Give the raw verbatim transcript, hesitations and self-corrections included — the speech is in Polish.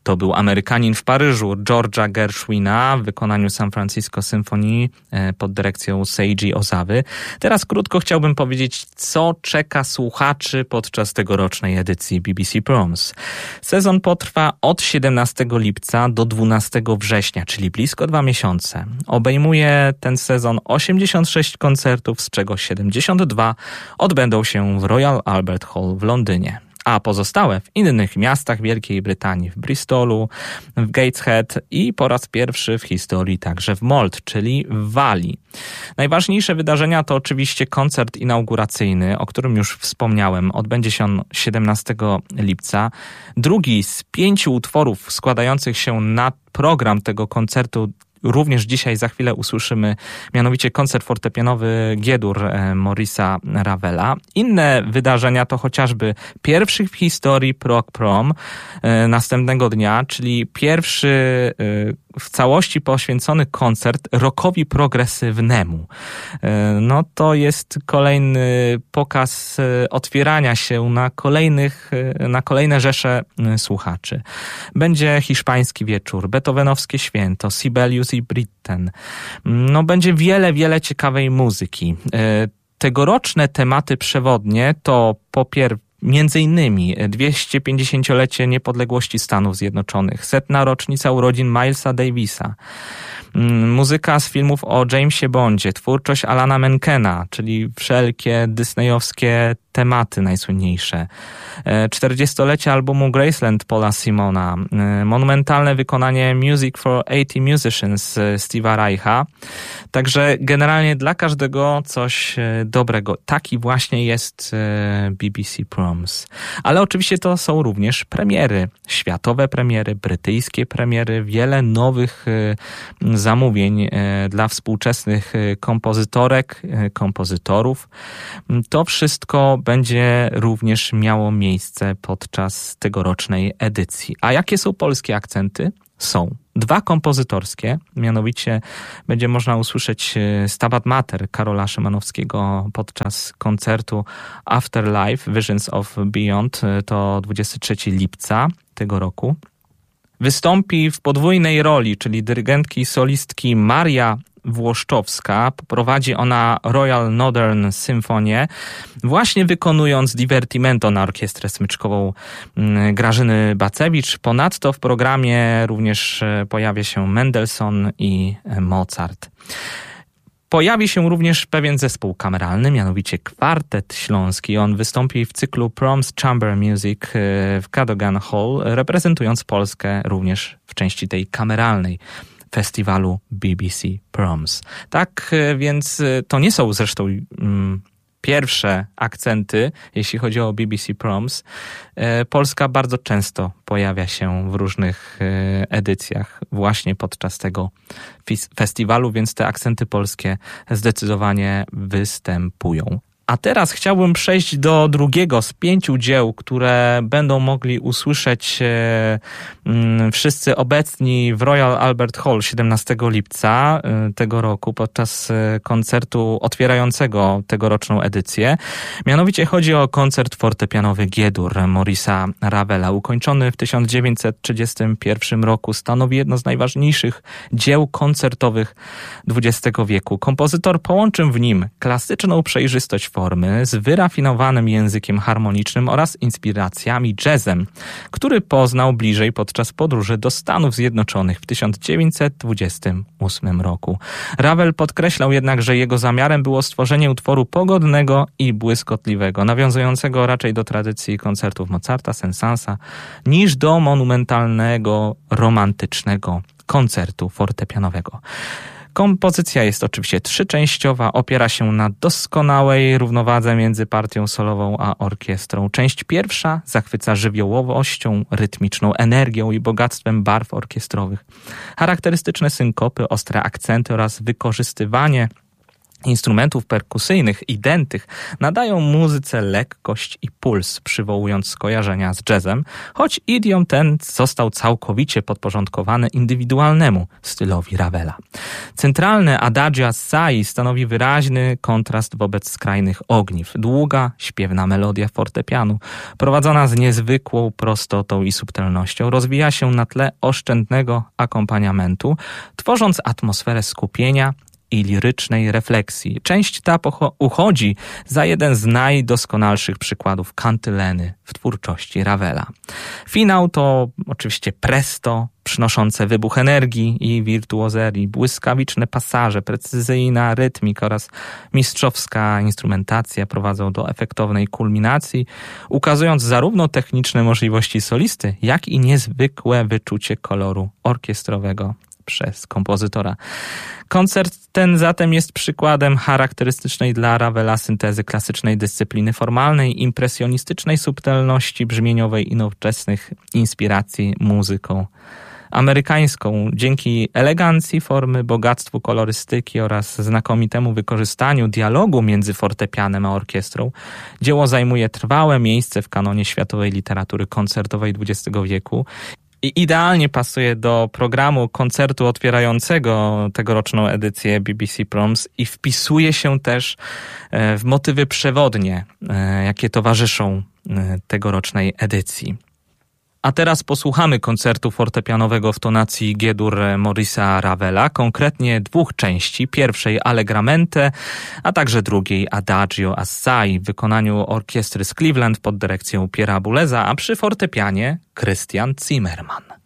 To był Amerykanin w Paryżu George'a Gershwina w wykonaniu San Francisco Symphony pod dyrekcją Seiji Ozawy. Teraz krótko chciałbym powiedzieć, co czeka słuchaczy podczas tegorocznej edycji B B C Proms. Sezon potrwa od siedemnastego lipca do dwunastego września, czyli blisko dwa miesiące. Obejmuje ten sezon osiemdziesiąt sześć koncertów, z czego siedemdziesiąt dwa odbędą się w Royal Albert Hall w Londynie, a pozostałe w innych miastach Wielkiej Brytanii, w Bristolu, w Gateshead i po raz pierwszy w historii także w Mold, czyli w Walii. Najważniejsze wydarzenia to oczywiście koncert inauguracyjny, o którym już wspomniałem. Odbędzie się on siedemnastego lipca. Drugi z pięciu utworów składających się na program tego koncertu również dzisiaj za chwilę usłyszymy, mianowicie koncert fortepianowy G-dur Maurice'a Ravela. Inne wydarzenia to chociażby pierwszy w historii Prog Prom e, następnego dnia, czyli pierwszy e, w całości poświęcony koncert rockowi progresywnemu. E, no to jest kolejny pokaz e, otwierania się na kolejnych, e, na kolejne rzesze e, słuchaczy. Będzie hiszpański wieczór, beethovenowskie święto, Sibelius i Britten. No będzie wiele, wiele ciekawej muzyki. E, tegoroczne tematy przewodnie to po pierwsze między innymi dwieście pięćdziesięciolecie niepodległości Stanów Zjednoczonych, setna rocznica urodzin Milesa Davisa, muzyka z filmów o Jamesie Bondzie, twórczość Alana Menkena, czyli wszelkie disneyowskie tematy najsłynniejsze, czterdziestolecie albumu Graceland Paula Simona, monumentalne wykonanie Music for eighty Musicians Steve'a Reicha. Także generalnie dla każdego coś dobrego. Taki właśnie jest B B C Proms. Ale oczywiście to są również premiery, światowe premiery, brytyjskie premiery, wiele nowych zamówień dla współczesnych kompozytorek, kompozytorów. To wszystko będzie również miało miejsce podczas tegorocznej edycji. A jakie są polskie akcenty? Są dwa kompozytorskie, mianowicie będzie można usłyszeć Stabat Mater Karola Szymanowskiego podczas koncertu Afterlife Visions of Beyond, to dwudziestego trzeciego lipca tego roku. Wystąpi w podwójnej roli, czyli dyrygentki i solistki Maria Włoszczowska. Prowadzi ona Royal Northern Symphonię, właśnie wykonując Divertimento na orkiestrę smyczkową Grażyny Bacewicz. Ponadto w programie również pojawia się Mendelssohn i Mozart. Pojawi się również pewien zespół kameralny, mianowicie Kwartet Śląski. On wystąpi w cyklu Proms Chamber Music w Cadogan Hall, reprezentując Polskę również w części tej kameralnej festiwalu B B C Proms. Tak więc to nie są zresztą mm, pierwsze akcenty, jeśli chodzi o B B C Proms. Polska bardzo często pojawia się w różnych edycjach właśnie podczas tego festiwalu, więc te akcenty polskie zdecydowanie występują. A teraz chciałbym przejść do drugiego z pięciu dzieł, które będą mogli usłyszeć e, m, wszyscy obecni w Royal Albert Hall siedemnastego lipca e, tego roku podczas e, koncertu otwierającego tegoroczną edycję. Mianowicie chodzi o koncert fortepianowy G-dur Maurice'a Ravela. Ukończony w tysiąc dziewięćset trzydziestym pierwszym roku, stanowi jedno z najważniejszych dzieł koncertowych dwudziestego wieku. Kompozytor połączył w nim klasyczną przejrzystość formy z wyrafinowanym językiem harmonicznym oraz inspiracjami jazzem, który poznał bliżej podczas podróży do Stanów Zjednoczonych w tysiąc dziewięćset dwudziestym ósmym roku. Ravel podkreślał jednak, że jego zamiarem było stworzenie utworu pogodnego i błyskotliwego, nawiązującego raczej do tradycji koncertów Mozarta, Saint-Saënsa, niż do monumentalnego, romantycznego koncertu fortepianowego. Kompozycja jest oczywiście trzyczęściowa, opiera się na doskonałej równowadze między partią solową a orkiestrą. Część pierwsza zachwyca żywiołowością, rytmiczną energią i bogactwem barw orkiestrowych. Charakterystyczne synkopy, ostre akcenty oraz wykorzystywanie instrumentów perkusyjnych i dętych nadają muzyce lekkość i puls, przywołując skojarzenia z jazzem, choć idiom ten został całkowicie podporządkowany indywidualnemu stylowi Ravela. Centralne adagio assai stanowi wyraźny kontrast wobec skrajnych ogniw. Długa, śpiewna melodia fortepianu, prowadzona z niezwykłą prostotą i subtelnością, rozwija się na tle oszczędnego akompaniamentu, tworząc atmosferę skupienia i lirycznej refleksji. Część ta uchodzi za jeden z najdoskonalszych przykładów kantyleny w twórczości Ravela. Finał to oczywiście presto, przynoszące wybuch energii i wirtuozerii, błyskawiczne pasaże, precyzyjna rytmika oraz mistrzowska instrumentacja prowadzą do efektownej kulminacji, ukazując zarówno techniczne możliwości solisty, jak i niezwykłe wyczucie koloru orkiestrowego przez kompozytora. Koncert ten zatem jest przykładem charakterystycznej dla Ravela syntezy klasycznej dyscypliny formalnej, impresjonistycznej subtelności brzmieniowej i nowoczesnych inspiracji muzyką amerykańską. Dzięki elegancji formy, bogactwu kolorystyki oraz znakomitemu wykorzystaniu dialogu między fortepianem a orkiestrą, dzieło zajmuje trwałe miejsce w kanonie światowej literatury koncertowej dwudziestego wieku. I idealnie pasuje do programu koncertu otwierającego tegoroczną edycję B B C Proms i wpisuje się też w motywy przewodnie, jakie towarzyszą tegorocznej edycji. A teraz posłuchamy koncertu fortepianowego w tonacji G-dur Maurice'a Ravela, konkretnie dwóch części, pierwszej Allegramente, a także drugiej Adagio Assai w wykonaniu orkiestry z Cleveland pod dyrekcją Pierre'a Bouleza, a przy fortepianie Christian Zimmermann.